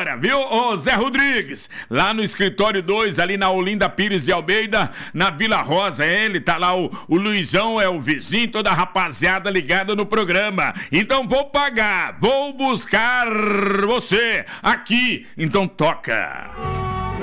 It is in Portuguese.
hora, viu? Ô Zé Rodrigues, lá no escritório 2, ali na Olinda Pires de Almeida, na Vila Rosa, ele tá lá, o Luizão é o vizinho, toda a rapaziada ligada no programa. Então vou pagar, vou buscar você aqui, então toca.